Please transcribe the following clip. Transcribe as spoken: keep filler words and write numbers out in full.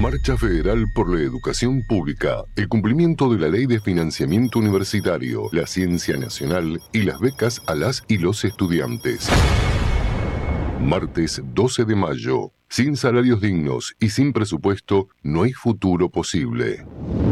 Marcha Federal por la Educación Pública, el cumplimiento de la Ley de Financiamiento Universitario, la Ciencia Nacional y las becas a las y los estudiantes. Martes doce de mayo. Sin salarios dignos y sin presupuesto, no hay futuro posible.